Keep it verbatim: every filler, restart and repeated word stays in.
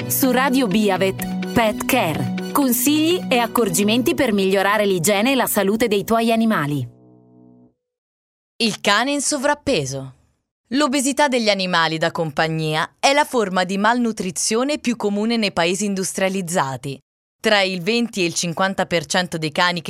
Su Radio Biavet, Pet Care. Consigli e accorgimenti per migliorare l'igiene e la salute dei tuoi animali. Il cane in sovrappeso. L'obesità degli animali da compagnia è la forma di malnutrizione più comune nei paesi industrializzati. Tra il venti e il cinquanta per cento dei cani che